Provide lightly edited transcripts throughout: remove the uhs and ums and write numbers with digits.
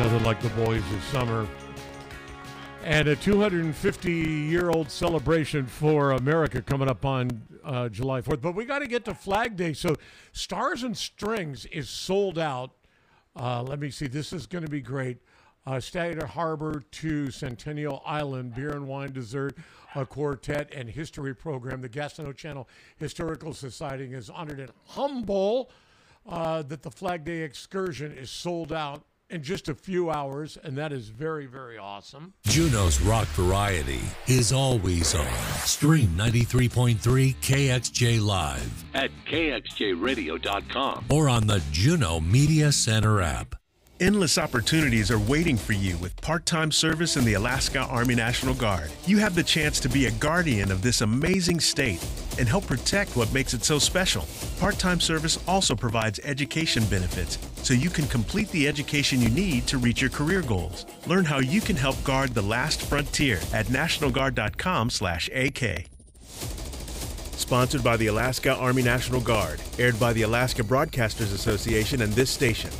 Another Like the Boys this summer. And a 250-year-old celebration for America coming up on July 4th. But we got to get to Flag Day. So Stars and Strings is sold out. Let me see. This is going to be great. Staten Harbor to Centennial Island, beer and wine, dessert, a quartet, and history program. The Gastineau Channel Historical Society is honored and humble that the Flag Day excursion is sold out in just a few hours, and that is very, very awesome. Juneau's rock variety is always on. Stream 93.3 KXJ Live at kxjradio.com or on the Juneau Media Center app. Endless opportunities are waiting for you with part-time service in the Alaska Army National Guard. You have the chance to be a guardian of this amazing state and help protect what makes it so special. Part-time service also provides education benefits, so you can complete the education you need to reach your career goals. Learn how you can help guard the last frontier at nationalguard.com/AK. Sponsored by the Alaska Army National Guard, aired by the Alaska Broadcasters Association and this station.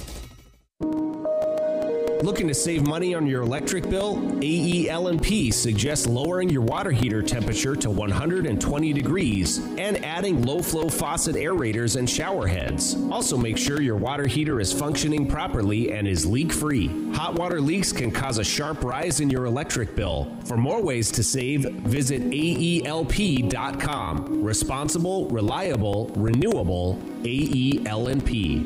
Looking to save money on your electric bill? AEL&P suggests lowering your water heater temperature to 120 degrees and adding low-flow faucet aerators and shower heads. Also make sure your water heater is functioning properly and is leak-free. Hot water leaks can cause a sharp rise in your electric bill. For more ways to save, visit AELP.com. Responsible, reliable, renewable, AEL&P.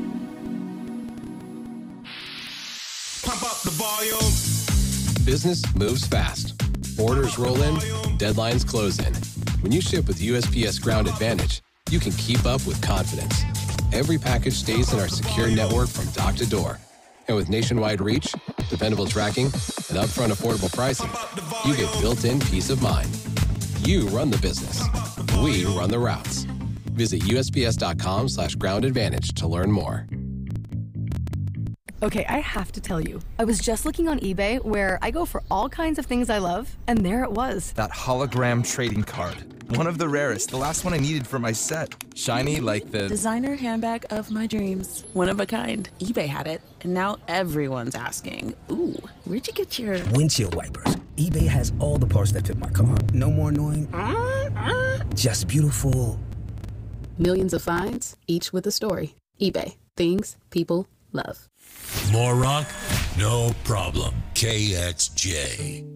Pump up the volume. Business moves fast. Orders roll in, deadlines close in. When you ship with USPS Ground Advantage, you can keep up with confidence. Every package stays in our secure network from dock to door. And with nationwide reach, dependable tracking, and upfront affordable pricing, you get built-in peace of mind. You run the business. We run the routes. Visit USPS.com/Ground Advantage to learn more. Okay, I have to tell you, I was just looking on eBay where I go for all kinds of things I love, and there it was. That hologram trading card. One of the rarest, the last one I needed for my set. Shiny like the designer handbag of my dreams. One of a kind. eBay had it, and now everyone's asking, ooh, where'd you get your windshield wipers? eBay has all the parts that fit my car. No more annoying, just beautiful. Millions of finds, each with a story. eBay. Things people love. More rock? No problem. KXJ.